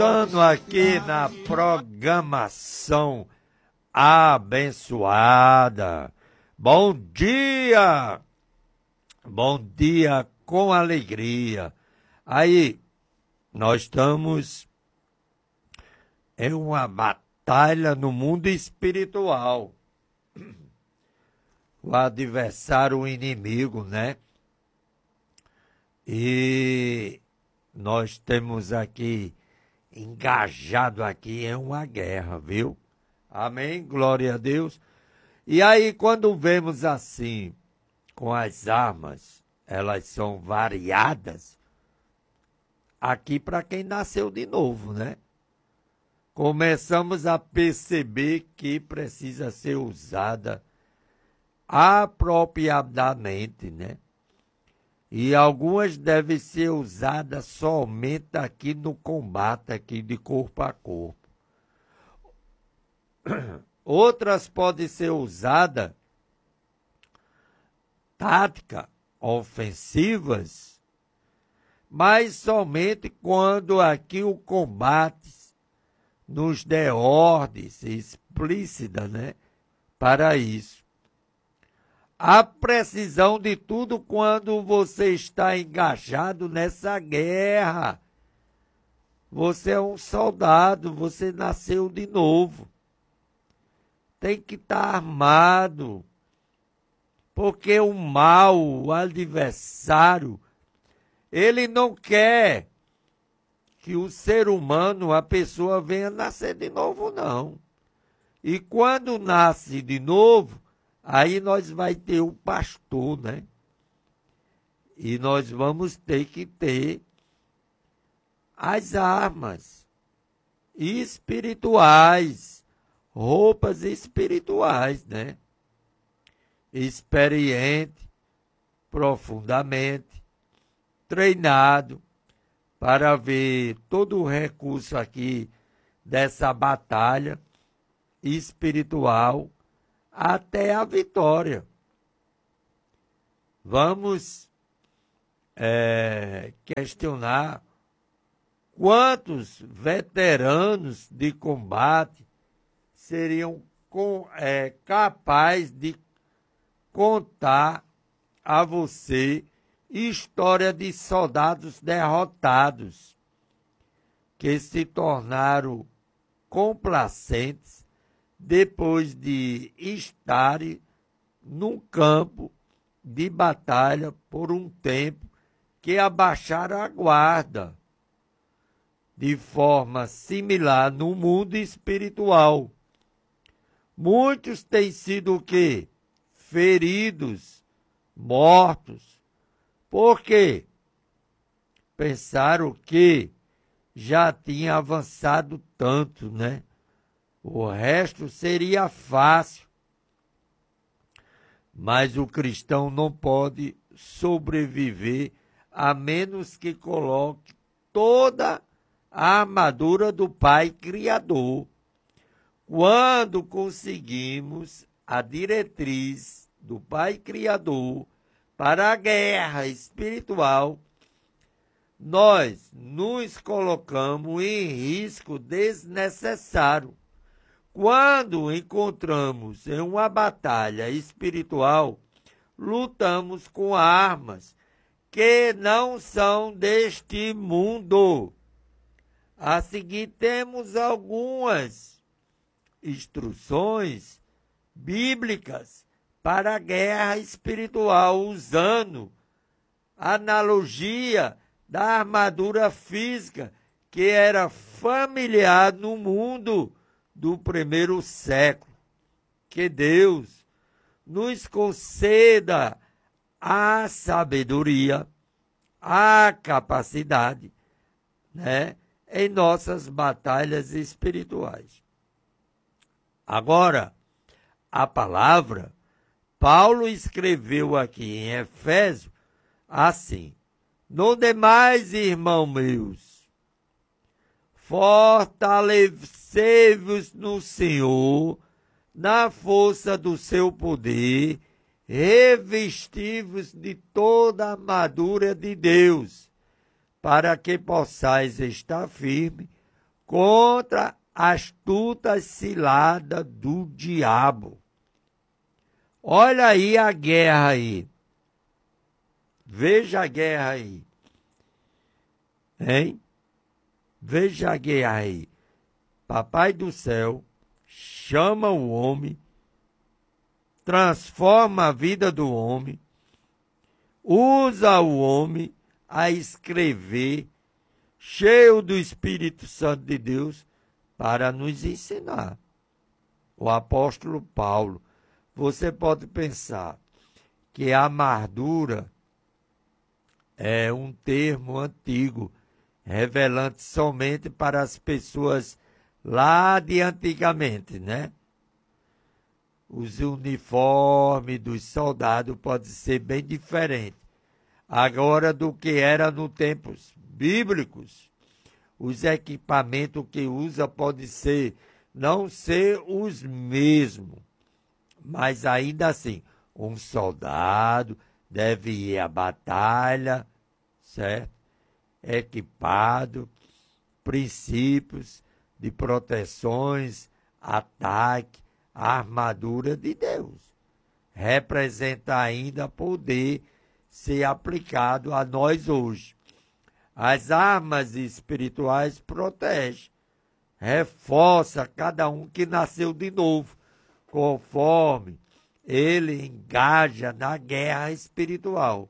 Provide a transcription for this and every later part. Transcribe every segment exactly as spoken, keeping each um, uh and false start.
Voltando aqui na programação abençoada. Bom dia! Bom dia com alegria. Aí, nós estamos em uma batalha no mundo espiritual. O adversário, o inimigo, né? E nós temos aqui, engajado aqui em uma guerra, viu? Amém? Glória a Deus. E aí, quando vemos assim, com as armas, elas são variadas, aqui para quem nasceu de novo, né? Começamos a perceber que precisa ser usada apropriadamente, né? E algumas devem ser usadas somente aqui no combate, aqui de corpo a corpo. Outras podem ser usadas táticas ofensivas, mas somente quando aqui o combate nos der ordens explícitas, né, para isso. A precisão de tudo quando você está engajado nessa guerra. Você é um soldado, você nasceu de novo. Tem que estar armado. Porque o mal, o adversário, ele não quer que o ser humano, a pessoa venha nascer de novo, não. E quando nasce de novo, aí nós vai ter o pastor, né? E nós vamos ter que ter as armas espirituais, roupas espirituais, né? Experiente, profundamente, treinado, para ver todo o recurso aqui dessa batalha espiritual até a vitória. Vamos é, questionar quantos veteranos de combate seriam com, é, capazes de contar a você história de soldados derrotados que se tornaram complacentes depois de estarem num campo de batalha por um tempo que abaixaram a guarda, de forma similar no mundo espiritual. Muitos têm sido o quê? Feridos, mortos. Por quê? Pensaram que já tinha avançado tanto, né? O resto seria fácil. Mas o cristão não pode sobreviver a menos que coloque toda a armadura do Pai Criador. Quando conseguimos a diretriz do Pai Criador para a guerra espiritual, nós nos colocamos em risco desnecessário. Quando encontramos em uma batalha espiritual, lutamos com armas que não são deste mundo. A seguir temos algumas instruções bíblicas para a guerra espiritual, usando a analogia da armadura física que era familiar no mundo do primeiro século. Que Deus nos conceda a sabedoria, a capacidade, né, em nossas batalhas espirituais. Agora, a palavra, Paulo escreveu aqui em Efésios assim: no demais, irmãos meus, fortalecei-vos no Senhor, na força do seu poder, revesti-vos de toda a armadura de Deus, para que possais estar firme contra a astuta cilada do diabo. Olha aí a guerra aí. Veja a guerra aí. Hein? Veja a guerra aí. Papai do céu chama o homem, transforma a vida do homem, usa o homem a escrever, cheio do Espírito Santo de Deus, para nos ensinar. O apóstolo Paulo, você pode pensar que a amargura é um termo antigo, revelante somente para as pessoas lá de antigamente, né? Os uniformes dos soldados podem ser bem diferentes agora do que era nos tempos bíblicos. Os equipamentos que usa podem ser, não ser os mesmos, mas ainda assim, um soldado deve ir à batalha, certo? Equipado, princípios de proteções, ataque, a armadura de Deus. Representa ainda poder ser aplicado a nós hoje. As armas espirituais protegem, reforça cada um que nasceu de novo, conforme ele engaja na guerra espiritual.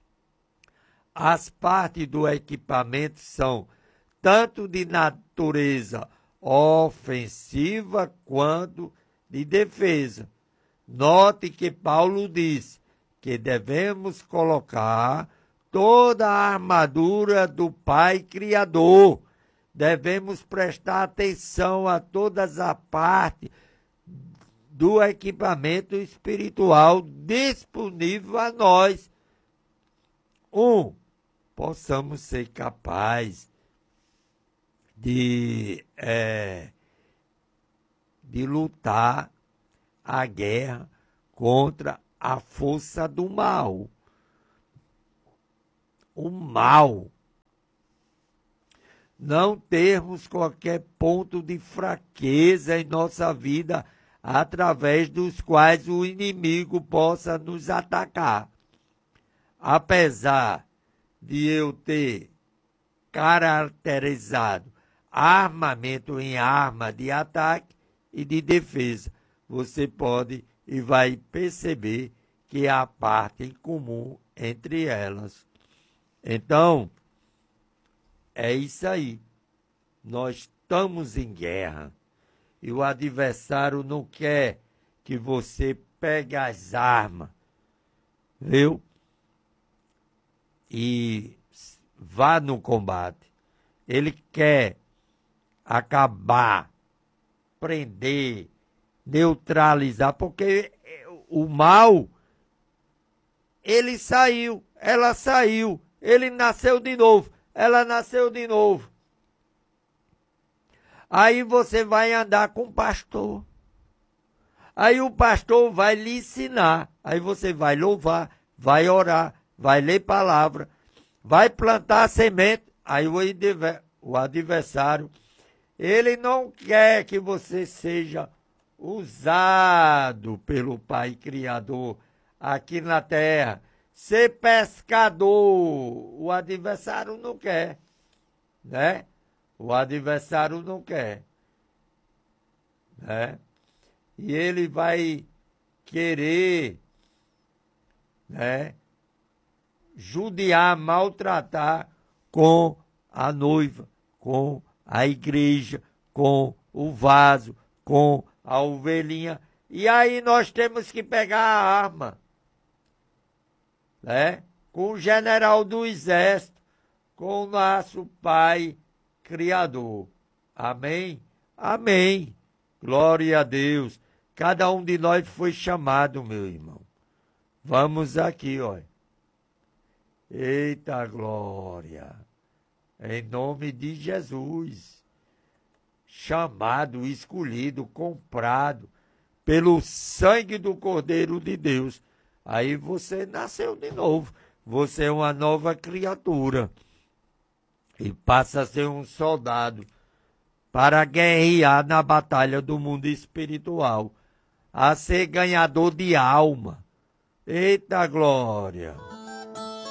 As partes do equipamento são tanto de natureza ofensiva quanto de defesa. Note que Paulo diz que devemos colocar toda a armadura do Pai Criador. Devemos prestar atenção a todas as partes do equipamento espiritual disponível a nós. Um, possamos ser capazes de, é, de lutar a guerra contra a força do mal. O mal. Não termos qualquer ponto de fraqueza em nossa vida através dos quais o inimigo possa nos atacar. Apesar de eu ter caracterizado armamento em arma de ataque e de defesa, você pode e vai perceber que há parte em comum entre elas. Então, é isso aí. Nós estamos em guerra e o adversário não quer que você pegue as armas, viu? E vá no combate. Ele quer acabar, prender, neutralizar, porque o mal, ele saiu, ela saiu, ele nasceu de novo, ela nasceu de novo. Aí você vai andar com o pastor. Aí o pastor vai lhe ensinar. Aí você vai louvar, vai orar, vai ler palavra, vai plantar a semente. Aí o adversário, ele não quer que você seja usado pelo Pai Criador aqui na terra. Ser pescador, o adversário não quer, né? O adversário não quer, né? E ele vai querer, né, judiar, maltratar com a noiva, com a igreja, com o vaso, com a ovelhinha. E aí nós temos que pegar a arma, né? Com o general do exército, com o nosso Pai Criador. Amém? Amém. Glória a Deus. Cada um de nós foi chamado, meu irmão. Vamos aqui, olha. Eita glória. Em nome de Jesus. Chamado, escolhido, comprado pelo sangue do Cordeiro de Deus. Aí você nasceu de novo. Você é uma nova criatura. E passa a ser um soldado para guerrear na batalha do mundo espiritual, a ser ganhador de alma. Eita glória!